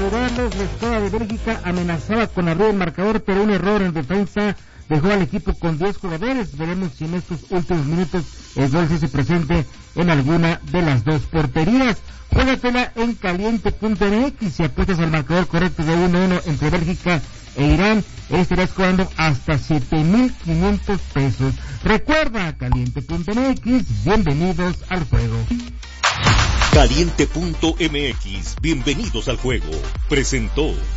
saludarlos. La escuadra de Bélgica amenazaba con abrir el marcador, pero un error en defensa dejó al equipo con 10 jugadores. Veremos si en estos últimos minutos el gol se presente en alguna de las dos porterías. Juégatela en caliente.mx. Si apuestas al marcador correcto de 1-1 entre Bélgica e Irán, estarás cobrando hasta 7,500 pesos. Recuerda, caliente.mx, bienvenidos al juego. Caliente.mx, bienvenidos al juego. Presentó